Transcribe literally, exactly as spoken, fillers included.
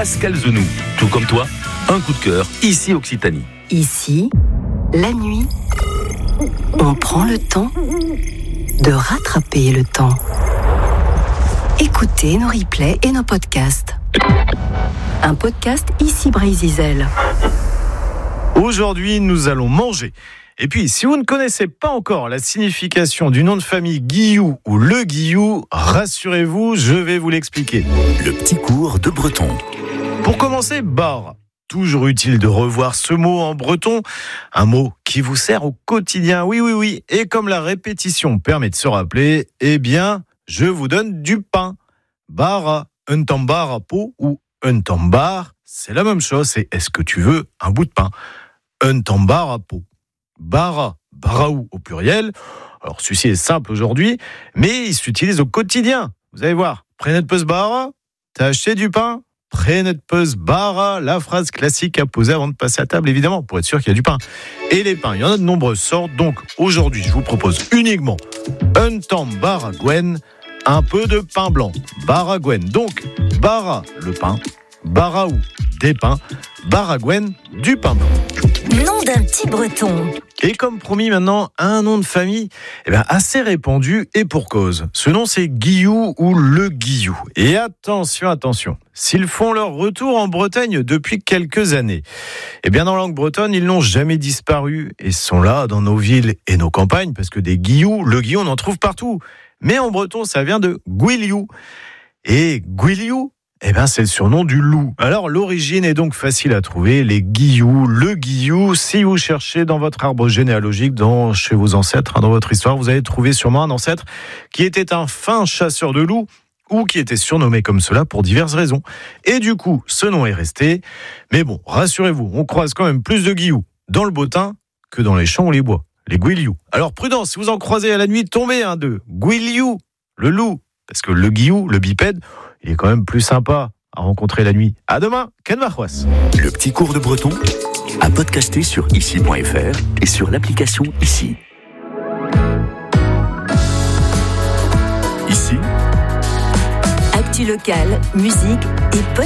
Pascal Zenou. Tout comme toi, un coup de cœur, ici Occitanie. Ici, la nuit, on prend le temps de rattraper le temps. Écoutez nos replays et nos podcasts. Un podcast Ici Brésil. Aujourd'hui, nous allons manger. Et puis, si vous ne connaissez pas encore la signification du nom de famille Guillou ou Le Guillou, rassurez-vous, je vais vous l'expliquer. Le petit cours de breton. Pour commencer, bar. Toujours utile de revoir ce mot en breton, un mot qui vous sert au quotidien, oui, oui, oui. Et comme la répétition permet de se rappeler, eh bien, je vous donne du pain. Bara, un tambar à pot ou un tambar, c'est la même chose, c'est est-ce que tu veux un bout de pain? Un tambar à pot. Bara, baraou au pluriel. Alors, celui-ci est simple aujourd'hui, mais il s'utilise au quotidien. Vous allez voir, prenez de peus bara, t'as acheté du pain? Prenez de peus bara, la phrase classique à poser avant de passer à table, évidemment, pour être sûr qu'il y a du pain. Et les pains, il y en a de nombreuses sortes, donc aujourd'hui, je vous propose uniquement un tambar à gwen, un peu de pain blanc, baragwen. Donc, bara, le pain, baraou, des pains, baragwen, du pain blanc. Nom d'un petit breton. Et comme promis maintenant, un nom de famille eh bien, assez répandu et pour cause. Ce nom c'est Guillou ou Le Guillou. Et attention, attention, s'ils font leur retour en Bretagne depuis quelques années, eh bien dans la langue bretonne, ils n'ont jamais disparu et sont là dans nos villes et nos campagnes parce que des Guillou, Le Guillou, on en trouve partout. Mais en breton, ça vient de Guiliou. Et Guiliou, eh ben, c'est le surnom du loup. Alors, l'origine est donc facile à trouver. Les Guillou, Le Guillou, si vous cherchez dans votre arbre généalogique, dans, chez vos ancêtres, dans votre histoire, vous allez trouver sûrement un ancêtre qui était un fin chasseur de loups ou qui était surnommé comme cela pour diverses raisons. Et du coup, ce nom est resté. Mais bon, rassurez-vous, on croise quand même plus de Guillou dans le bottin que dans les champs ou les bois. Les Guiliou. Alors, prudence, si vous en croisez à la nuit, tombez un d'eux. Guiliou, le loup. Parce que le Guillou, le bipède, il est quand même plus sympa à rencontrer la nuit. À demain, Ken Marquas. Le petit cours de breton à podcaster sur ici point f r et sur l'application Ici. Ici. Actu locale, musique et podcast.